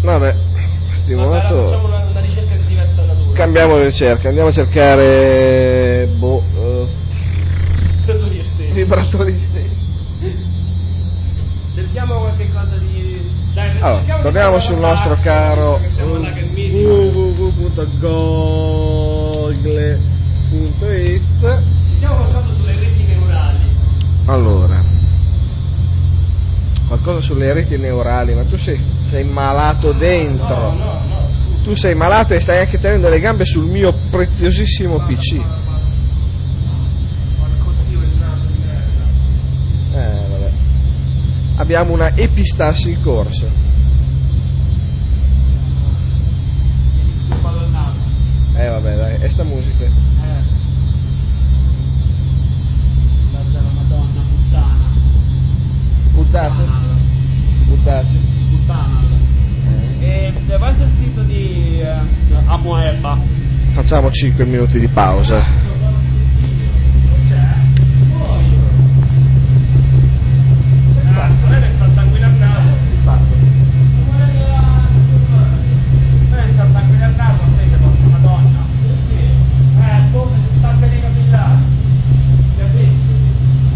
Vabbè, stimolato. Facciamo una ricerca di diversa natura. Cambiamo ricerca, andiamo a cercare Vibratori estesi. vibratori stessi. Cerchiamo qualche cosa di... Dai, Allora, torniamo sul nostro caro www.google.it. Cerchiamo qualcosa sulle reti neurali. Allora, qualcosa sulle reti neurali, ma tu sei malato dentro. No, Tu sei malato e stai anche tenendo le gambe sul mio preziosissimo PC. Vabbè. Abbiamo una epistassi in corso. Vabbè, dai, è sta musica. Madonna, puttana. Buttaci. E vai sul sito di Amoeba. Facciamo 5 minuti di pausa.